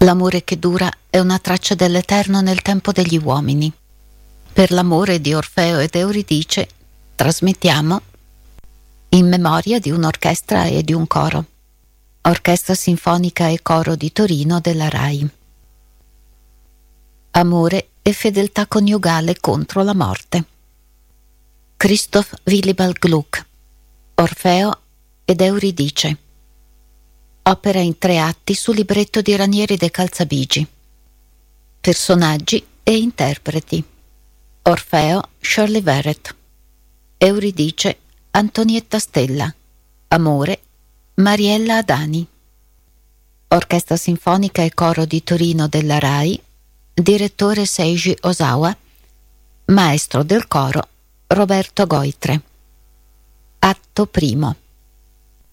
L'amore che dura è una traccia dell'eterno nel tempo degli uomini. Per l'amore di Orfeo ed Euridice trasmettiamo in memoria di un'orchestra e di un coro. Orchestra Sinfonica e Coro di Torino della RAI. Amore e fedeltà coniugale contro la morte. Christoph Willibald Gluck. Orfeo ed Euridice. Opera in 3 atti su libretto di Ranieri de Calzabigi. Personaggi e interpreti: Orfeo Shirley Verrett, Euridice Antonietta Stella, Amore Mariella Adani. Orchestra Sinfonica e Coro di Torino della RAI, direttore Seiji Osawa, maestro del coro Roberto Goitre. Atto primo.